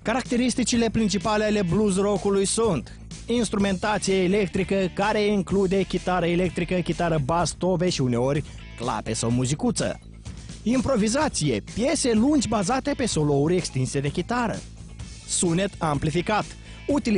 Caracteristicile principale ale blues rock-ului sunt instrumentație electrică care include chitară electrică, chitară bas, tobe și uneori clape sau muzicuță. Improvizație, piese lungi bazate pe solouri extinse de chitară. Sunet amplificat,